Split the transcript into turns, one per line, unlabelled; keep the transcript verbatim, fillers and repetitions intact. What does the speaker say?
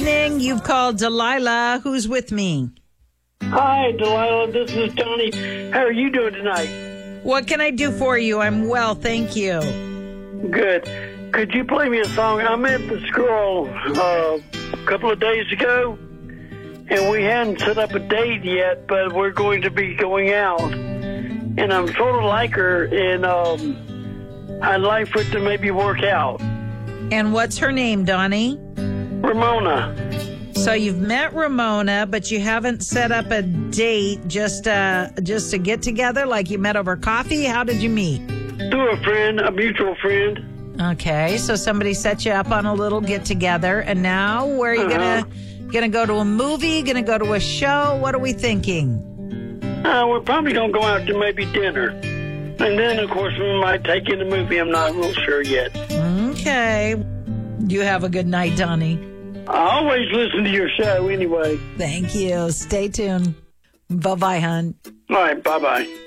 evening. You've called Delilah. Who's with me?
Hi, Delilah. This is Tony. How are you doing tonight?
What can I do for you? I'm well, thank you.
Good. Could you play me a song? I met the girl uh, a couple of days ago, and we hadn't set up a date yet, but we're going to be going out. And I'm sort of like her, and um, I'd like for it to maybe work out.
And what's her name, Donnie?
Ramona.
So you've met Ramona, but you haven't set up a date just uh, just to get together, like you met over coffee? How did you meet?
Through a friend, a mutual friend.
Okay, so somebody set you up on a little get-together, and now where are you
Uh-huh.
gonna gonna go to a movie? Gonna go to a show? What are we thinking?
Uh, we're probably going to go out to maybe dinner. And then, of course, we might take in a movie. I'm not real sure yet.
Okay. You have a good night, Donnie.
I always listen to your show anyway.
Thank you. Stay tuned. Bye-bye, hon.
All right, bye-bye.